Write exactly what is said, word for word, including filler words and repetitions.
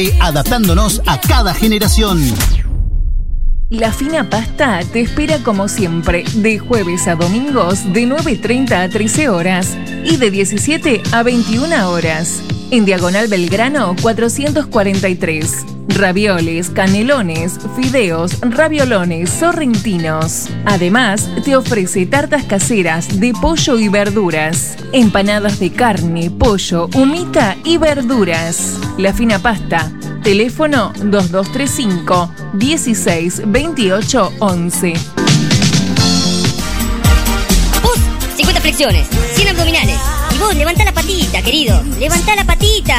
adaptándonos a cada generación. La Fina Pasta te espera como siempre, de jueves a domingos, de nueve y treinta a trece horas y de diecisiete a veintiuna horas. En Diagonal Belgrano cuatrocientos cuarenta y tres. Ravioles, canelones, fideos, raviolones, sorrentinos. Además, te ofrece tartas caseras de pollo y verduras, empanadas de carne, pollo, humita y verduras. La Fina Pasta. Teléfono dos dos tres cinco, dieciséis, veintiocho, once. Vos, cincuenta flexiones, cien abdominales. Y vos, levantá la patita, querido. Levantá la patita.